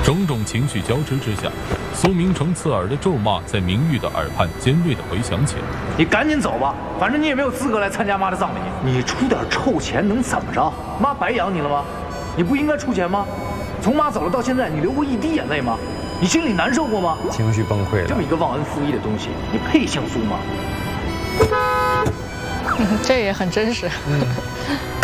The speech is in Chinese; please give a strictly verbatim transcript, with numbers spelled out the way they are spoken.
种种情绪交织之下，苏明成刺耳的咒骂在明玉的耳畔尖锐地回响起来。 你赶紧走吧，反正你也没有资格来参加妈的葬礼。你出点臭钱能怎么着？妈白养你了吗？你不应该出钱吗？从妈走了到现在，你流过一滴眼泪吗？你心里难受过吗？ 情绪崩溃了。 这么一个忘恩负义的东西，你配姓苏吗？ 这也很真实。嗯